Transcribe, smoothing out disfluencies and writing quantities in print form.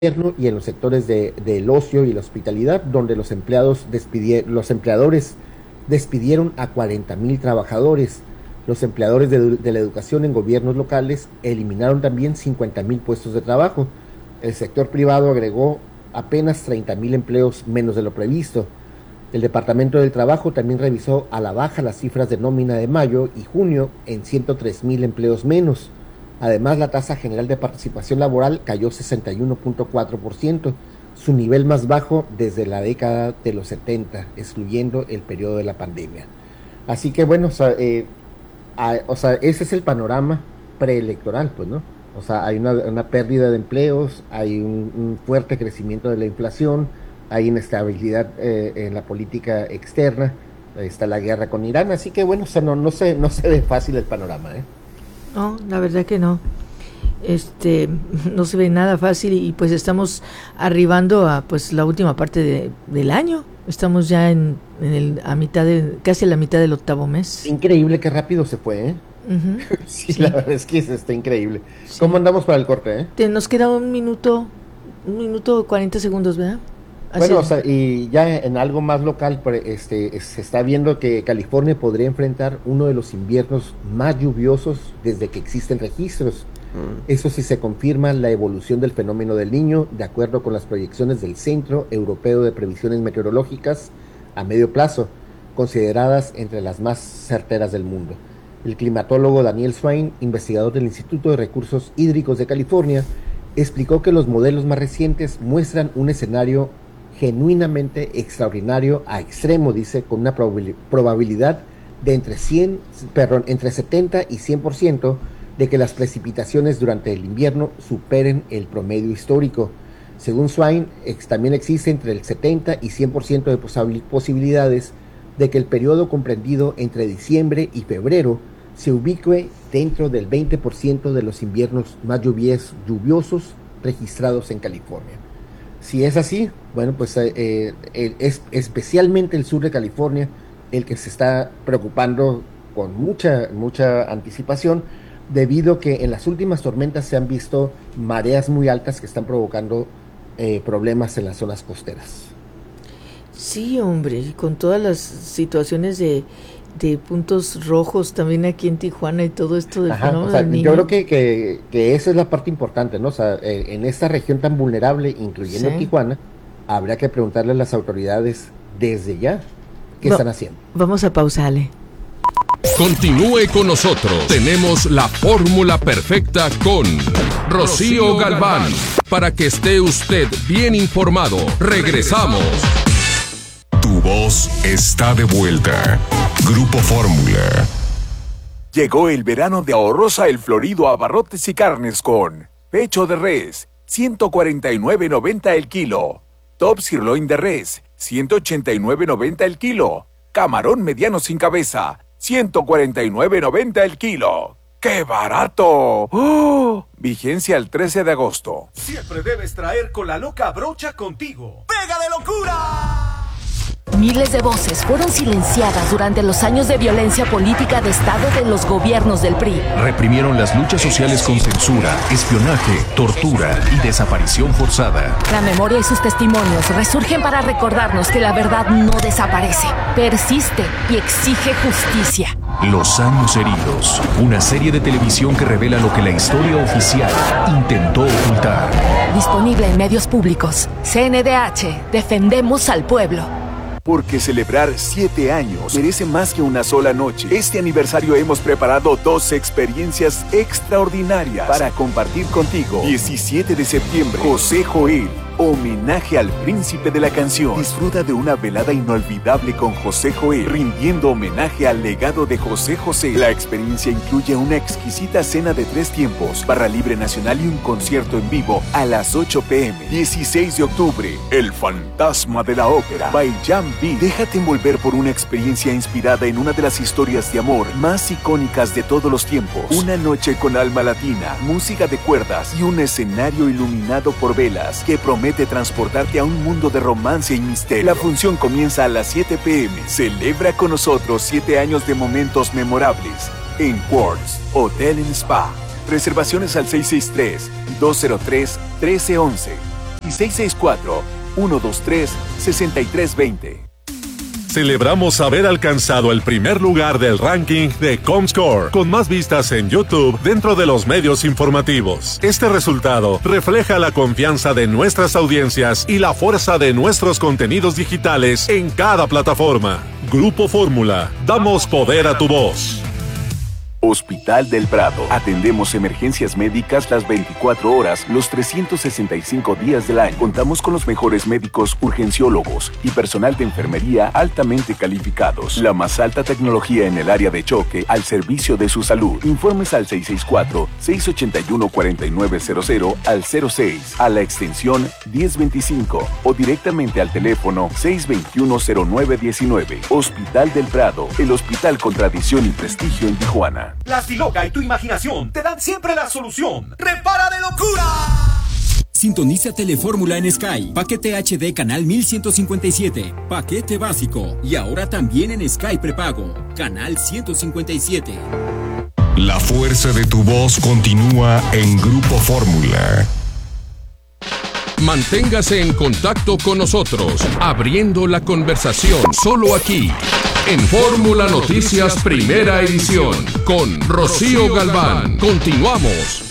y en los sectores del ocio y la hospitalidad, donde los empleadores despidieron a 40,000 trabajadores. Los empleadores de la educación en gobiernos locales eliminaron también 50,000 puestos de trabajo. El sector privado agregó apenas 30,000 empleos menos de lo previsto. El Departamento del Trabajo también revisó a la baja las cifras de nómina de mayo y junio en 103,000 empleos menos. Además, la tasa general de participación laboral cayó 61.4%, su nivel más bajo desde la década de los 70, excluyendo el periodo de la pandemia. Así que bueno, ese es el panorama preelectoral, pues, ¿no? O sea, hay una pérdida de empleos, hay un fuerte crecimiento de la inflación, hay inestabilidad en la política externa, está la guerra con Irán, así que bueno, o sea, no se ve fácil el panorama, ¿eh? No, la verdad que no. No se ve nada fácil y pues estamos arribando a pues la última parte del año. Estamos ya casi a la mitad del octavo mes. Increíble qué rápido se fue, ¿eh? Uh-huh. Sí, la verdad es que está increíble. Sí. ¿Cómo andamos para el corte, Nos queda un minuto 40 segundos, ¿verdad? Bueno, o sea, y ya en algo más local, se está viendo que California podría enfrentar uno de los inviernos más lluviosos desde que existen registros. Eso sí se confirma la evolución del fenómeno del Niño, de acuerdo con las proyecciones del Centro Europeo de Previsiones Meteorológicas a medio plazo, consideradas entre las más certeras del mundo. El climatólogo Daniel Swain, investigador del Instituto de Recursos Hídricos de California, explicó que los modelos más recientes muestran un escenario genuinamente extraordinario a extremo, dice, con una probabilidad de entre 70 y 100% de que las precipitaciones durante el invierno superen el promedio histórico. Según Swain, también existe entre el 70 y 100% de posibilidades de que el periodo comprendido entre diciembre y febrero se ubique dentro del 20% de los inviernos más lluviosos registrados en California. Si es así, bueno, pues es especialmente el sur de California el que se está preocupando con mucha anticipación, debido a que en las últimas tormentas se han visto mareas muy altas que están provocando problemas en las zonas costeras. Sí, hombre, y con todas las situaciones de puntos rojos también aquí en Tijuana y todo esto del fenómeno del Niño. Yo creo que esa es la parte importante, ¿no? O sea, en esta región tan vulnerable, incluyendo Tijuana, habría que preguntarle a las autoridades desde ya qué están haciendo. Vamos a pausarle. Continúe con nosotros. Tenemos la fórmula perfecta con Rocío Galván. Para que esté usted bien informado. Regresamos. Tu voz está de vuelta. Grupo Fórmula. Llegó el verano de Ahorrosa El Florido Abarrotes y Carnes con pecho de res, $149.90 el kilo. Top sirloin de res, $189.90 el kilo. Camarón mediano sin cabeza, $149.90 el kilo. ¡Qué barato! ¡Oh! Vigencia el 13 de agosto. Siempre debes traer con la loca brocha contigo. ¡Pega de locura! Miles de voces fueron silenciadas durante los años de violencia política de Estado de los gobiernos del PRI. Reprimieron las luchas sociales con censura, espionaje, tortura y desaparición forzada. La memoria y sus testimonios resurgen para recordarnos que la verdad no desaparece, persiste y exige justicia. Los años heridos, una serie de televisión que revela lo que la historia oficial intentó ocultar. Disponible en medios públicos. CNDH, defendemos al pueblo. Porque celebrar 7 años merece más que una sola noche. Este aniversario hemos preparado 2 experiencias extraordinarias para compartir contigo. 17 de septiembre, José Joel, homenaje al príncipe de la canción. Disfruta de una velada inolvidable con José Joel, rindiendo homenaje al legado de José José. La experiencia incluye una exquisita cena de 3 tiempos, barra libre nacional y un concierto en vivo a las 8 p.m. 16 de octubre, El Fantasma de la Ópera, by Jan B. Déjate envolver por una experiencia inspirada en una de las historias de amor más icónicas de todos los tiempos. Una noche con alma latina, música de cuerdas y un escenario iluminado por velas que promete transportarte a un mundo de romance y misterio. La función comienza a las 7 p.m. Celebra con nosotros 7 años de momentos memorables en Quartz Hotel & Spa. Reservaciones al 663-203-1311. 1664-123-6320. Celebramos haber alcanzado el primer lugar del ranking de Comscore, con más vistas en YouTube dentro de los medios informativos. Este resultado refleja la confianza de nuestras audiencias y la fuerza de nuestros contenidos digitales en cada plataforma. Grupo Fórmula, damos poder a tu voz. Hospital del Prado. Atendemos emergencias médicas las 24 horas, los 365 días del año. Contamos con los mejores médicos urgenciólogos y personal de enfermería altamente calificados. La más alta tecnología en el área de choque al servicio de su salud. Informes al 664-681-4900 al 06, a la extensión 1025 o directamente al teléfono 621-0919. Hospital del Prado, el hospital con tradición y prestigio en Tijuana. La Stiloca y tu imaginación te dan siempre la solución. ¡Repara de locura! Sintoniza Telefórmula en Sky. Paquete HD canal 1157. Paquete básico. Y ahora también en Sky prepago. Canal 157. La fuerza de tu voz continúa en Grupo Fórmula. Manténgase en contacto con nosotros, abriendo la conversación solo aquí, en Fórmula Noticias Primera Edición, con Rocío Galván. Continuamos.